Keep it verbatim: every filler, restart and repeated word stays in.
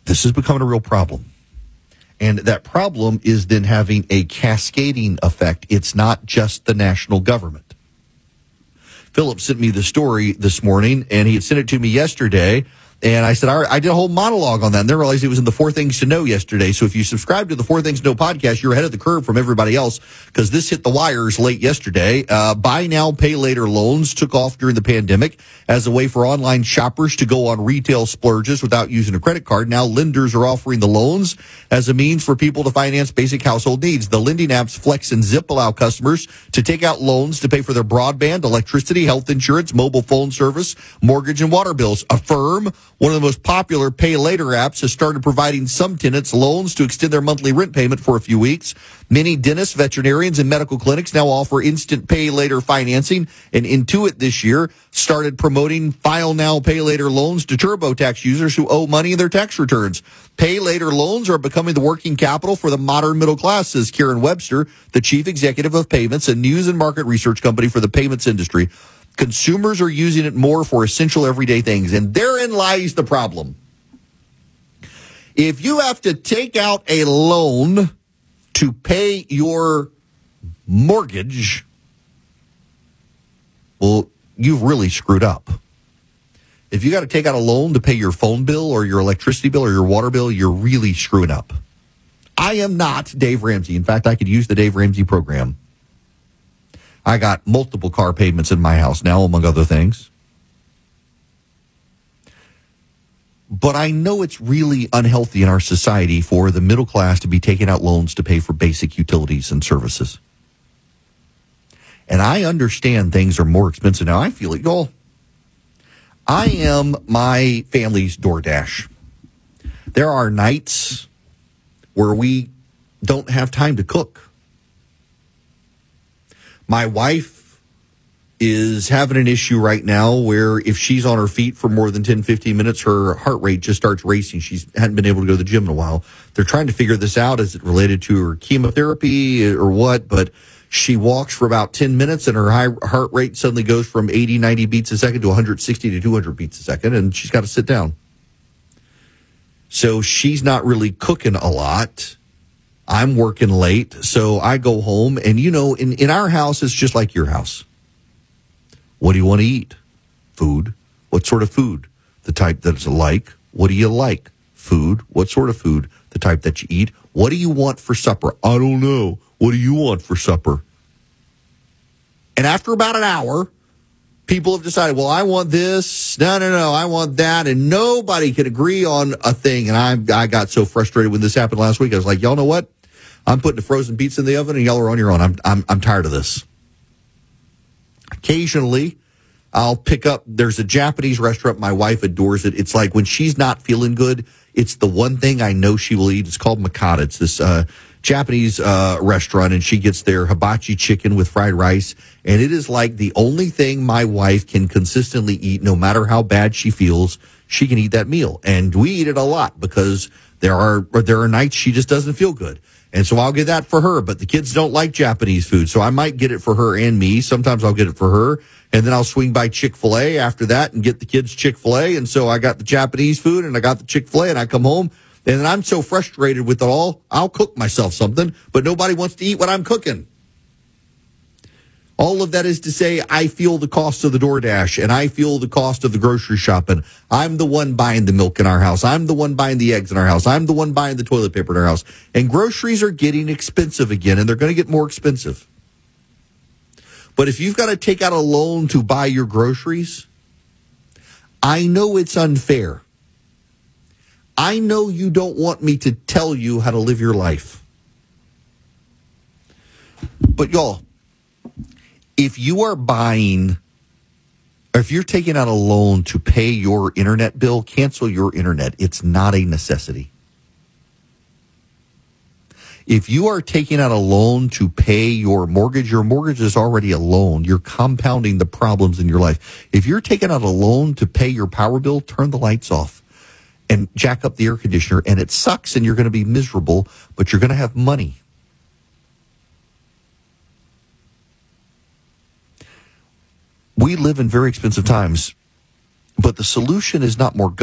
This is becoming a real problem. And that problem is then having a cascading effect. It's not just the national government. Philip sent me the story this morning, and he had sent it to me yesterday. And I said, all right, I did a whole monologue on that, and then realized it was in the Four Things to Know yesterday. So if you subscribe to the Four Things to Know podcast, you're ahead of the curve from everybody else, because this hit the wires late yesterday. Uh, buy now, pay later loans took off during the pandemic as a way for online shoppers to go on retail splurges without using a credit card. Now lenders are offering the loans as a means for people to finance basic household needs. The lending apps Flex and Zip allow customers to take out loans to pay for their broadband, electricity, health insurance, mobile phone service, mortgage, and water bills. Affirm, one of the most popular pay later apps, has started providing some tenants loans to extend their monthly rent payment for a few weeks. Many dentists, veterinarians, and medical clinics now offer instant pay later financing. And Intuit this year started promoting file now, pay later loans to TurboTax users who owe money in their tax returns. Pay later loans are becoming the working capital for the modern middle class, says Karen Webster, the chief executive of Payments, a news and market research company for the payments industry. Consumers are using it more for essential everyday things, and therein lies the problem. If you have to take out a loan to pay your mortgage, well, you've really screwed up. If you got to take out a loan to pay your phone bill or your electricity bill or your water bill, you're really screwing up. I am not Dave Ramsey. In fact, I could use the Dave Ramsey program. I got multiple car payments in my house now, among other things. But I know it's really unhealthy in our society for the middle class to be taking out loans to pay for basic utilities and services. And I understand things are more expensive now. I feel it, y'all. I am my family's DoorDash. There are nights where we don't have time to cook. My wife is having an issue right now where if she's on her feet for more than ten, fifteen minutes, her heart rate just starts racing. She hadn't been able to go to the gym in a while. They're trying to figure this out. Is it related to her chemotherapy or what? But she walks for about ten minutes and her high heart rate suddenly goes from eighty, ninety beats a second to one hundred sixty to two hundred beats a second, and she's got to sit down. So she's not really cooking a lot. I'm working late, so I go home, and, you know, in, in our house, it's just like your house. What do you want to eat? Food. What sort of food? The type that's like. What do you like? Food. What sort of food? The type that you eat. What do you want for supper? I don't know. What do you want for supper? And after about an hour, people have decided, well, I want this. No, no, no, I want that. And nobody can agree on a thing. And I I got so frustrated when this happened last week. I was like, y'all know what? I'm putting the frozen pizza in the oven, and y'all are on your own. I'm I'm I'm tired of this. Occasionally, I'll pick up. There's a Japanese restaurant. My wife adores it. It's like when she's not feeling good, it's the one thing I know she will eat. It's called Mikata. It's this uh, Japanese uh, restaurant, and she gets their hibachi chicken with fried rice. And it is like the only thing my wife can consistently eat, no matter how bad she feels. She can eat that meal, and we eat it a lot because there are there are nights she just doesn't feel good. And so I'll get that for her, but the kids don't like Japanese food, so I might get it for her and me. Sometimes I'll get it for her, and then I'll swing by Chick-fil-A after that and get the kids Chick-fil-A. And so I got the Japanese food, and I got the Chick-fil-A, and I come home, and then I'm so frustrated with it all, I'll cook myself something, but nobody wants to eat what I'm cooking. All of that is to say, I feel the cost of the DoorDash, and I feel the cost of the grocery shopping. I'm the one buying the milk in our house. I'm the one buying the eggs in our house. I'm the one buying the toilet paper in our house. And groceries are getting expensive again, and they're going to get more expensive. But if you've got to take out a loan to buy your groceries, I know it's unfair. I know you don't want me to tell you how to live your life. But y'all, if you are buying, or if you're taking out a loan to pay your internet bill, cancel your internet. It's not a necessity. If you are taking out a loan to pay your mortgage, your mortgage is already a loan. You're compounding the problems in your life. If you're taking out a loan to pay your power bill, turn the lights off and jack up the air conditioner. And it sucks and you're going to be miserable, but you're going to have money. We live in very expensive times, but the solution is not more